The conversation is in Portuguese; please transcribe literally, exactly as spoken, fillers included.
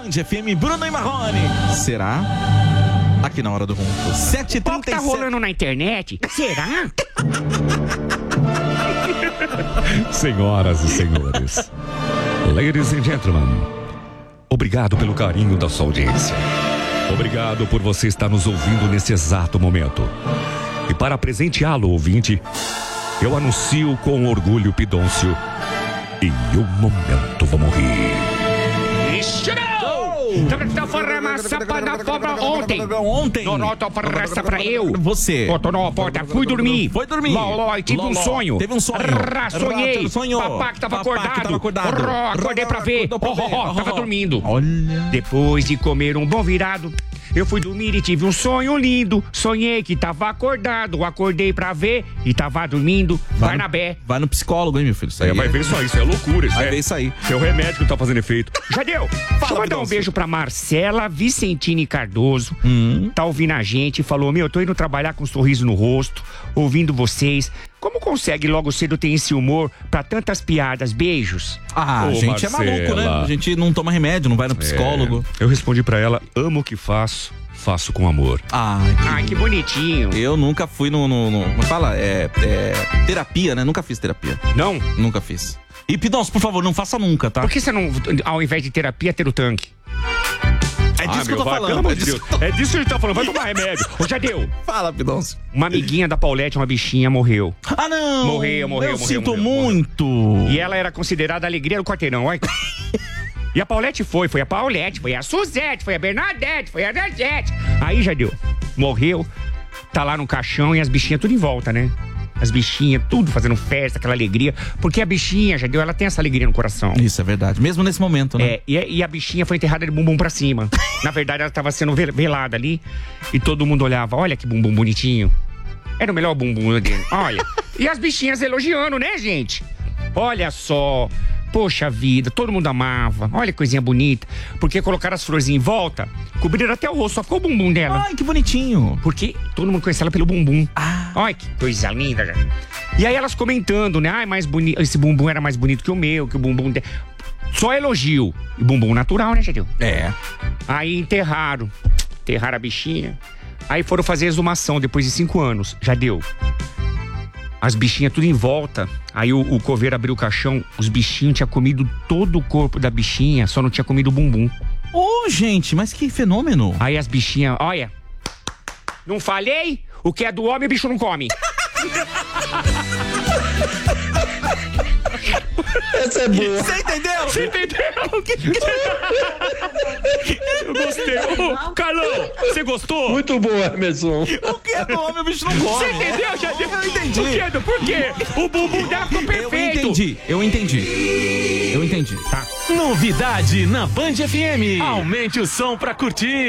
Band F M, Bruno e Marrone. Será? Aqui na Hora do Ronco. sete e trinta e sete. O que tá rolando na internet? Será? Senhoras e senhores, ladies and gentlemen, obrigado pelo carinho da sua audiência. Obrigado por você estar nos ouvindo nesse exato momento. E para presenteá-lo, ouvinte, eu anuncio com orgulho Pidoncio. E o momento vamos rir. Ontem. Ontem. Noroto farraça pra eu. Você. Botou na porta. Fui dormir. Foi dormir. Loló, e tive um Loló. sonho. Teve um sonho. Rá, sonhei. Rá, sonhou. Papá que tava Papá acordado. que tava acordado. Ró, acordei pra ver. Acordou pra Oh, oh, ver. oh, tava Oh, oh. dormindo. Olha. Depois de comer um bom virado, eu fui dormir e tive um sonho lindo. Sonhei que tava acordado. Acordei pra ver e tava dormindo. Vai Barnabé. No, vai no psicólogo, hein, meu filho? Isso aí É, vai ver só isso, é loucura isso. Vai é, ver isso aí. é o remédio que tá fazendo efeito. Já deu? Deixa eu mandar um Pidoncio. beijo pra Marcela Vicentini Cardoso. Hum. Tá ouvindo a gente, falou: meu, eu tô indo trabalhar com um sorriso no rosto, ouvindo vocês. Como consegue logo cedo ter esse humor pra tantas piadas? Beijos. Ah, a Ô, gente é maluco, né? Marcela. A gente não toma remédio, não vai no psicólogo. É, eu respondi pra ela, amo o que faço, faço com amor. Ai, que... Ai, que bonitinho. Eu nunca fui no... no, no como fala? É, é... Terapia, né? Nunca fiz terapia. Não? Nunca fiz. E, Pidoncio, por favor, não faça nunca, tá? Por que você não, ao invés de terapia, ter o tanque? É disso Ah, que eu meu, tô vai, falando. pelo amor É de disso Deus. que eu tô- É disso que a gente tá falando, vai tomar remédio. Ô, já deu. Fala, Pidoncio. Uma amiguinha da Paulette, uma bichinha, morreu. Ah, não! Morreu, morreu, Eu morreu, sinto morreu, muito. E ela era considerada a alegria do quarteirão, olha. E a Paulette foi, foi a Paulette, foi a Suzete, foi a Bernadette, foi a Dezete. Aí já deu. Morreu, tá lá no caixão e as bichinhas tudo em volta, né? As bichinhas, tudo fazendo festa, aquela alegria. Porque a bichinha, já deu, ela tem essa alegria no coração. Isso é verdade. Mesmo nesse momento, né? É, e, a- e a bichinha foi enterrada de bumbum pra cima. Na verdade, ela tava sendo ve- velada ali. E todo mundo olhava, olha que bumbum bonitinho. Era o melhor bumbum dele, olha. E as bichinhas elogiando, né, gente? Olha só. Poxa vida, todo mundo amava. Olha que coisinha bonita. Porque colocaram as florzinhas em volta, cobriram até o rosto, só ficou o bumbum dela. Ai, que bonitinho. Porque todo mundo conhece ela pelo bumbum. Ah. Olha que coisa linda, já. E aí elas comentando, né? Ai, mais bonito. Esse bumbum era mais bonito que o meu, que o bumbum dela. Só elogio. E bumbum natural, né, Jadil? É. Aí enterraram. Enterraram a bichinha. Aí foram fazer a exumação depois de cinco anos. Já deu. As bichinhas tudo em volta. Aí o, o coveiro abriu o caixão. Os bichinhos tinham comido todo o corpo da bichinha, só não tinha comido o bumbum. Ô, gente, mas que fenômeno. Aí as bichinhas, olha. Não falei? O que é do homem, o bicho não come. Essa é boa. Você entendeu? Você entendeu? Eu gostei. Ô, Carlão, você gostou? Muito boa, Emerson. O que é do homem, o bicho não come. Você entendeu, Jadil? Eu entendi. Por quê? Por quê? O bumbum dela ficou Eu perfeito. entendi, eu entendi. Eu entendi. Tá. Novidade na Band F M. Aumente o som pra curtir.